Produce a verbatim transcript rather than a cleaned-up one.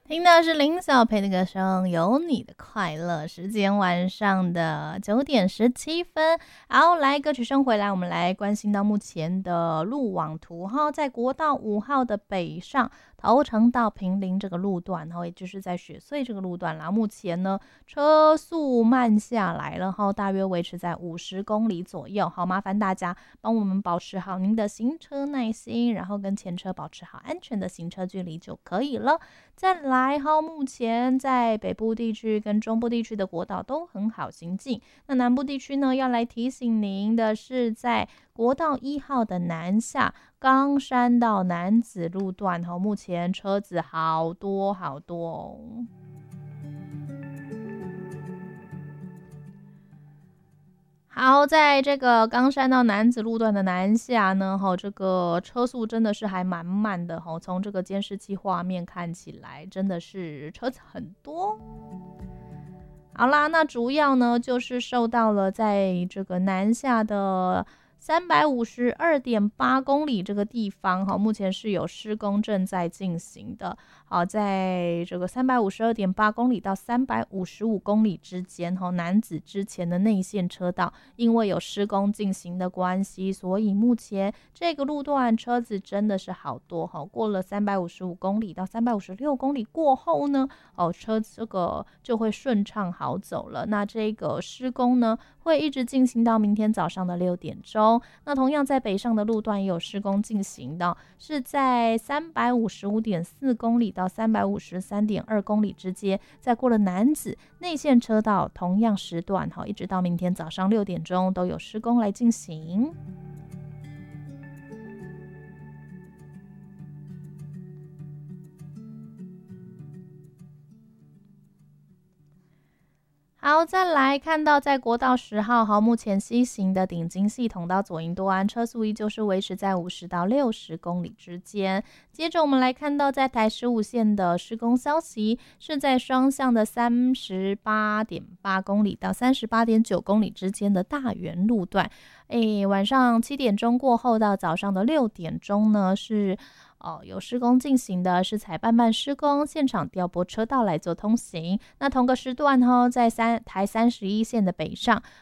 听到是林小培的歌声，有你的快乐。时间晚上的九点十七分，好，来歌曲声回来，我们来关心到目前的路网图哈，在国道五号的北上头城到平林这个路段，然后也就是在雪隧这个路段啦，目前呢车速慢下来了哈，大约维持在五十公里左右。好，麻烦大家帮我们保持好您的行车耐心，然后跟前车保持好安全的行车距离就可以了。再来哈，目前在北部地区跟中部地区的国道都很好行进。那南部地区呢，要来提醒您的是，在国道一号的南下冈山到楠梓路段哈，目前车子好多好多哦。好，在这个冈山到楠梓路段的南下呢，哈，这个车速真的是还蛮慢的哈。从这个监视器画面看起来，真的是车子很多。好啦，那主要呢就是受到了在这个南下的三百五十二点八公里这个地方哈，目前是有施工正在进行的。好，在这个三百五十二点八公里到三百五十五公里之间哈，楠梓之前的内线车道，因为有施工进行的关系，所以目前这个路段车子真的是好多哈。过了三百五十五公里到三百五十六公里过后呢，哦，车这个就会顺畅好走了。那这个施工呢，会一直进行到明天早上的六点钟。那同样在北上的路段也有施工进行的，是在三百五十五点四公里到三百五十三点二公里之间。再过了楠梓内线车道，同样时段一直到明天早上六点钟都有施工来进行。好，再来看到在国道十号，好，目前西行的顶金系统到左营多安车速依旧是维持在五十到六十公里之间。接着我们来看到在台十五线的施工消息，是在双向的三十八点八公里到三十八点九公里之间的大园路段。诶，晚上七点钟过后到早上的六点钟呢，是哦，有施工进行的，是采半半施工，现场调拨车道来做通行。那同个时段哈，在三台三十一线的北上，